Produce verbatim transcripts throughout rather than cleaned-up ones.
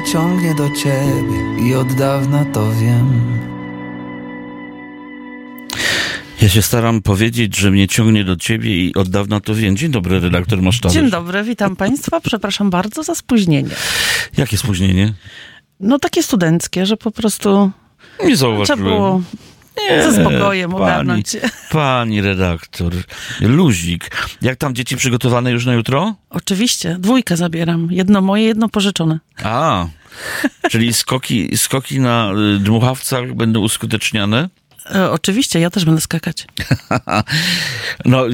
ciągnie do ciebie i od dawna to wiem. Ja się staram powiedzieć, że mnie ciągnie do ciebie i od dawna to wiem. Dzień dobry, redaktor Mosztawy. Dzień dobry, witam państwa. Przepraszam bardzo za spóźnienie. Jakie spóźnienie? No takie studenckie, że po prostu Nie zauważyłem. trzeba było Nie, ze spokojem ogarnąć się. Pani redaktor, luzik. Jak tam dzieci przygotowane już na jutro? Oczywiście, dwójkę zabieram. Jedno moje, jedno pożyczone. A, czyli skoki, skoki na y, dmuchawcach będą uskuteczniane? E, oczywiście, ja też będę skakać. No, y,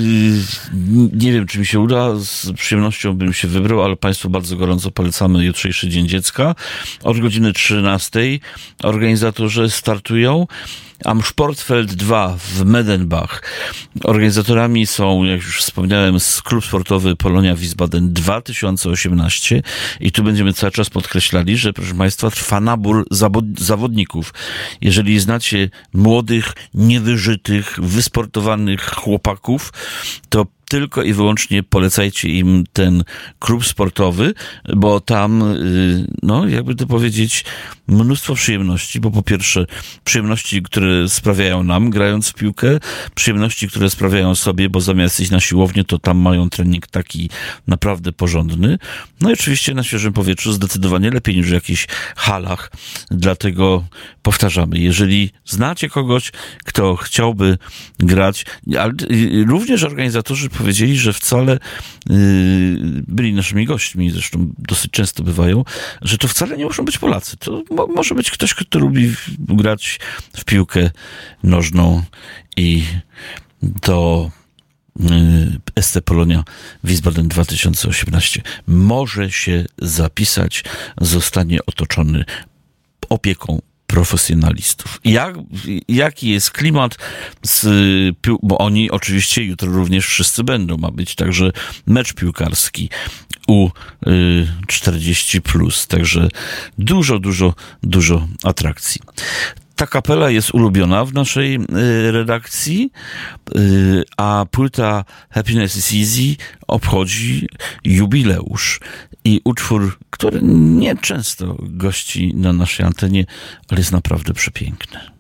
nie wiem, czy mi się uda. Z przyjemnością bym się wybrał, ale państwu bardzo gorąco polecamy jutrzejszy Dzień Dziecka. Od godziny trzynastej organizatorzy startują. Am Sportfeld dwa w Medenbach. Organizatorami są, jak już wspomniałem, klub sportowy Polonia Wiesbaden dwa tysiące osiemnaście i tu będziemy cały czas podkreślali, że proszę państwa, trwa nabór zawodników. Jeżeli znacie młodych, niewyżytych, wysportowanych chłopaków, to tylko i wyłącznie polecajcie im ten klub sportowy, bo tam, no jakby to powiedzieć, mnóstwo przyjemności, bo po pierwsze przyjemności, które sprawiają nam, grając w piłkę, przyjemności, które sprawiają sobie, bo zamiast iść na siłownię, to tam mają trening taki naprawdę porządny. No i oczywiście na świeżym powietrzu zdecydowanie lepiej niż w jakichś halach, dlatego powtarzamy, jeżeli znacie kogoś, kto chciałby grać, ale również organizatorzy powiedzieli, że wcale yy, byli naszymi gośćmi, zresztą dosyć często bywają, że to wcale nie muszą być Polacy. To mo- może być ktoś, kto lubi grać w piłkę nożną i do yy, S C Polonia Wiesbaden dwa tysiące osiemnaście może się zapisać, zostanie otoczony opieką profesjonalistów. Jak, jaki jest klimat z pił- bo oni oczywiście jutro również wszyscy będą, ma być także mecz piłkarski U czterdzieści plus, także dużo, dużo, dużo atrakcji. Ta kapela jest ulubiona w naszej y, redakcji, y, a płyta Happiness is Easy obchodzi jubileusz. I utwór, który nie często gości na naszej antenie, ale jest naprawdę przepiękny.